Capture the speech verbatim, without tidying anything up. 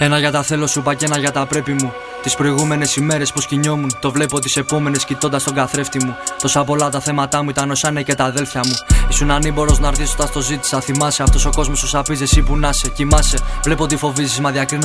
Ένα για τα θέλω σου είπα και ένα για τα πρέπει μου. Τις προηγούμενες ημέρες πως κινιόμουν. Το βλέπω τις επόμενες κοιτώντας τον καθρέφτη μου. Τόσα πολλά τα θέματα μου ήταν όσα είναι και τα αδέλφια μου. Ήσουν ανήμπορος να έρθεις όταν στο ζήτησα. Θυμάσαι αυτός ο κόσμος σου σαπίζει εσύ που να σε. Κοιμάσαι, βλέπω τι φοβίζεις μα διακρίνω.